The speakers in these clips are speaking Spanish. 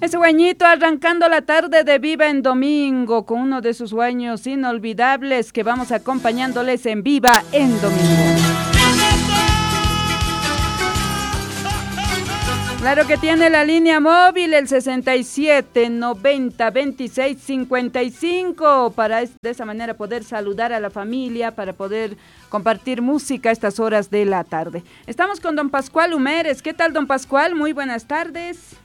Ese guañito arrancando la tarde de Viva en Domingo con uno de sus sueños inolvidables que vamos acompañándoles en Viva en Domingo. Claro que tiene la línea móvil, el 67 90 26 55, para de esa manera poder saludar a la familia, para poder compartir música a estas horas de la tarde. Estamos con don Pascual Humeres. ¿Qué tal, don Pascual? Muy buenas tardes.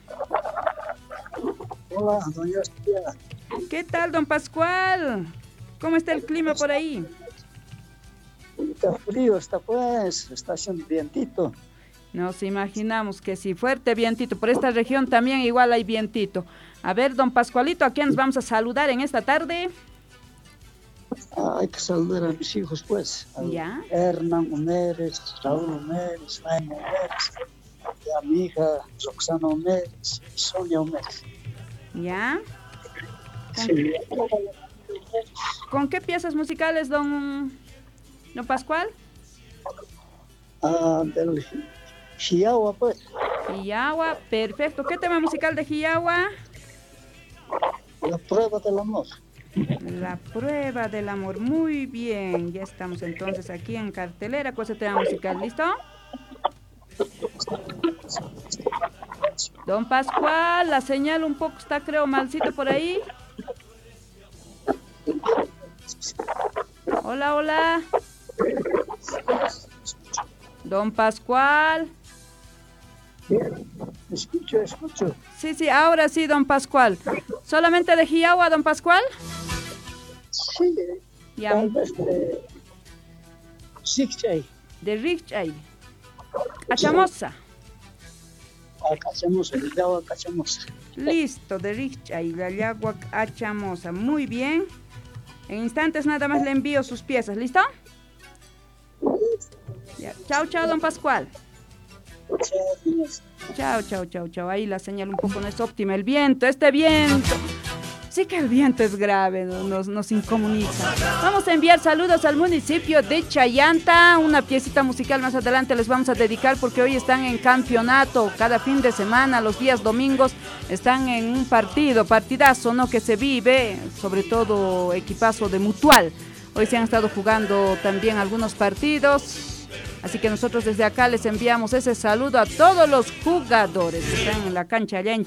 Hola, doña Sofía. ¿Qué tal, don Pascual? ¿Cómo está el clima por ahí? Está frío, está haciendo vientito. Nos imaginamos que sí, fuerte vientito. Por esta región también igual hay vientito. A ver, don Pascualito, ¿a quién nos vamos a saludar en esta tarde? Hay que saludar a mis hijos, pues. ¿Ya? Hernán Humeres, Raúl Humeres, Jaime Humeres, y a mi hija Roxana Humeres, Sonia Humeres. ¿Ya? Sí. ¿Con qué piezas musicales, don Pascual? Del Chihuahua, pues. Chihuahua, perfecto. ¿Qué tema musical de Chihuahua? La prueba del amor. La prueba del amor, muy bien. Ya estamos entonces aquí en cartelera con ese tema musical, ¿listo? Don Pascual, la señal un poco está, creo, malcito por ahí. Hola, hola. Don Pascual. Escucho. Sí, ahora sí, don Pascual. ¿Solamente de Chihuahua, don Pascual? Sí, Ya. tal vez de Sixchay. De Richay. Achamosa. Cachamosa. Listo, de Richay, la Yaguac Achamosa. Muy bien. En instantes nada más le envío sus piezas, ¿listo? Ya. Chao, don Pascual. Chao. Ahí la señal un poco no es óptima. El viento, este viento. Sí que el viento es grave, nos incomunica. Vamos a enviar saludos al municipio de Chayanta. Una piecita musical más adelante les vamos a dedicar porque hoy están en campeonato. Cada fin de semana, los días domingos, están en un partidazo, ¿no? Que se vive, sobre todo equipazo de Mutual. Hoy se han estado jugando también algunos partidos. Así que nosotros desde acá les enviamos ese saludo a todos los jugadores que están en la cancha allá en